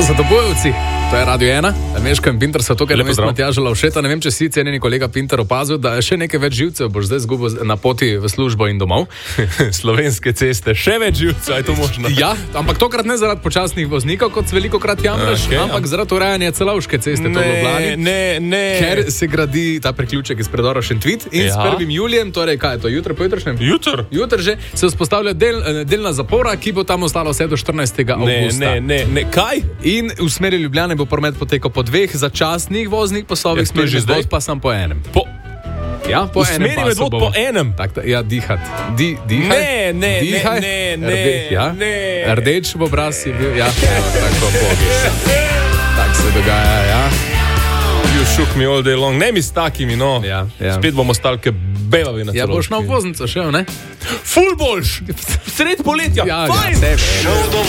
To so Dobojevci, to je Radio 1, Meško in Pinter so tukaj, namesto Matjaža Lovšeta. Ne vem, če si cenjeni kolega Pinter opazil, da še nekaj več živcev boš zdaj zgubil na poti v službo in domov. Slovenske ceste, še več živcev, je to možno? Ja, ampak tokrat ne zaradi počasnih voznikov, kot velikokrat jamraš, ampak zaradi urejanja Celovške ceste v Ljubljani. Ne. Ker se gradi ta priključek iz predora Šentvid in s 1. julijem, torej kaj je to, jutro, pojutrišnjem? Jutr že se vzpostavlja delna zapora, ki bo tam ostala vse do 14. avgusta. Ne, kaj? In v smeri Ljubljane bo promet potekal po 2 začasnih voznih pasovih, to je že zdaj, pa sam po enem. Ja, po enem. V smeri medvod po enem. Ja, dihati. Dihaj. Ne. Rdeč v obraz je bil, ja. Tako bogiš. Tak se dogaja, ja. You shook me all day long. Ne mi s takimi, no. Ja. Spet bomo stali ke belavi na Celovški. Ja, boš na obvoznico šel, ne? Ful boljš. Sred poletja. Ja,